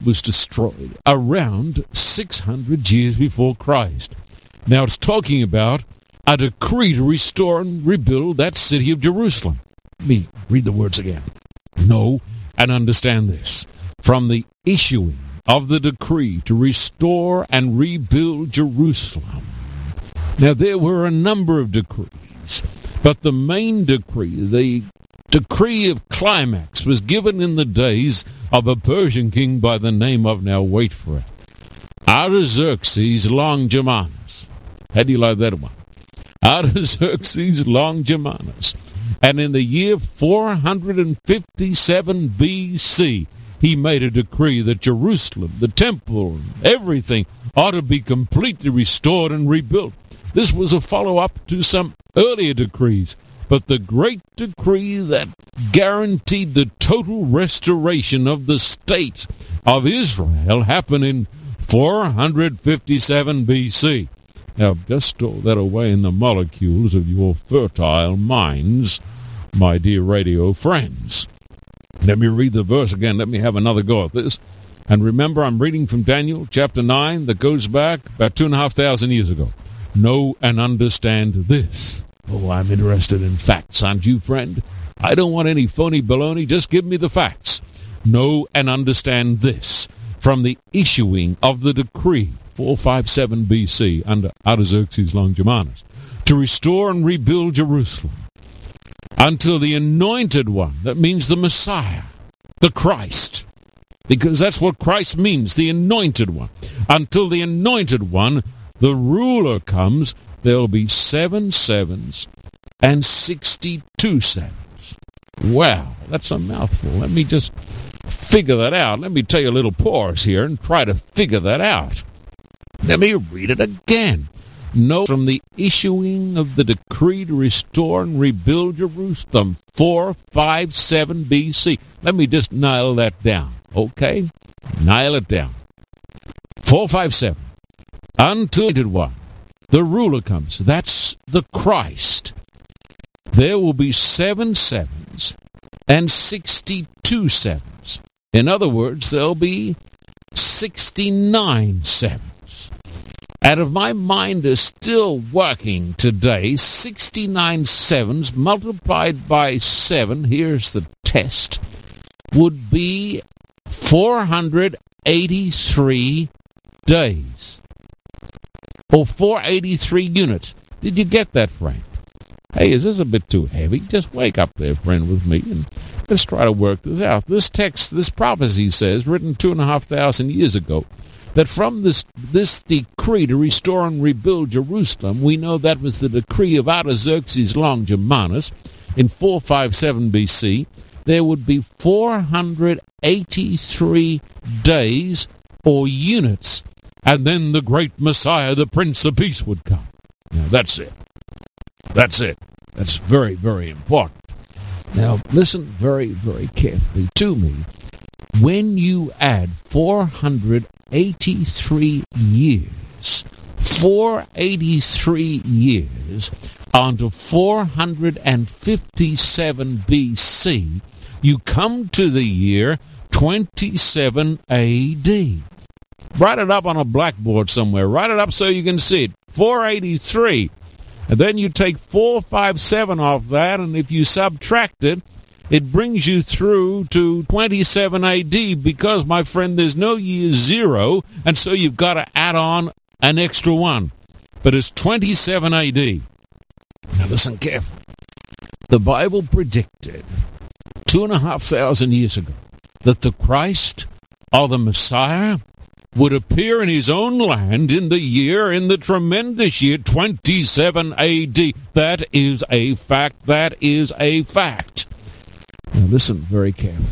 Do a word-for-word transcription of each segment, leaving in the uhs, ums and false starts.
was destroyed around six hundred years before Christ. Now it's talking about a decree to restore and rebuild that city of Jerusalem. Let me read the words again. Know and understand this. From the issuing of the decree to restore and rebuild Jerusalem. Now there were a number of decrees, but the main decree, the decree of climax, was given in the days of a Persian king by the name of, now wait for it, Artaxerxes Longimanus. How do you like that one? Artaxerxes Longimanus. And in the year four hundred fifty-seven B C, he made a decree that Jerusalem, the temple, everything ought to be completely restored and rebuilt. This was a follow-up to some earlier decrees, but the great decree that guaranteed the total restoration of the state of Israel happened in four hundred fifty-seven B C. Now, just store that away in the molecules of your fertile minds, my dear radio friends. Let me read the verse again. Let me have another go at this. And remember, I'm reading from Daniel chapter nine that goes back about two and a half thousand years ago. Know and understand this. Oh, I'm interested in facts, aren't you, friend? I don't want any phony baloney. Just give me the facts. Know and understand this. From the issuing of the decree, four fifty-seven B C, under Artaxerxes Longimanus, to restore and rebuild Jerusalem, until the anointed one, that means the Messiah, the Christ, because that's what Christ means, the anointed one. Until the anointed one, the ruler, comes, there'll be seven sevens and sixty-two sevens. Wow, that's a mouthful. Let me just figure that out. Let me take a little pause here and try to figure that out. Let me read it again. Know from the issuing of the decree to restore and rebuild Jerusalem, four fifty-seven B C. Let me just nail that down, okay? Nail it down. four fifty-seven. Until one, the ruler comes. That's the Christ. There will be seven sevens and sixty-two sevens. In other words, there'll be sixty-nine sevens. And if my mind is still working today, sixty-nine sevens multiplied by seven, here's the test, would be four hundred eighty-three days. Or four hundred eighty-three units. Did you get that, friend? Hey, is this a bit too heavy? Just wake up there, friend, with me, and let's try to work this out. This text, this prophecy says, written two and a half thousand years ago, that from this this decree to restore and rebuild Jerusalem, we know that was the decree of Artaxerxes Longimanus in four fifty-seven B C, there would be four hundred eighty-three days or units, and then the great Messiah, the Prince of Peace, would come. Now, that's it. That's it. That's very, very important. Now, listen very, very carefully to me. When you add four hundred eighty-three years, four hundred eighty-three years onto four hundred fifty-seven B C, you come to the year twenty-seven A D. Write it up on a blackboard somewhere. Write it up so you can see it. four hundred eighty-three. And then you take four fifty-seven off that, and if you subtract it, it brings you through to twenty-seven A D because, my friend, there's no year zero, and so you've got to add on an extra one. But it's twenty-seven A D. Now listen carefully. The Bible predicted two and a half thousand years ago that the Christ, or the Messiah, would appear in his own land in the year, in the tremendous year, twenty-seven A D. That is a fact. That is a fact. Now listen very carefully.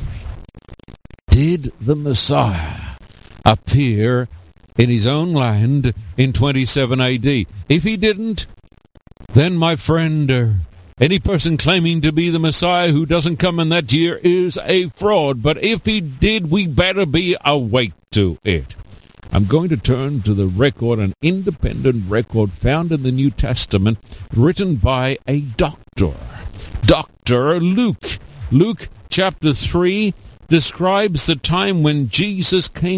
Did the Messiah appear in his own land in twenty-seven A D? If he didn't, then, my friend, uh, any person claiming to be the Messiah who doesn't come in that year is a fraud. But if he did, we better be awake to it. I'm going to turn to the record, an independent record found in the New Testament, written by a doctor, Doctor Luke. Luke chapter three describes the time when Jesus came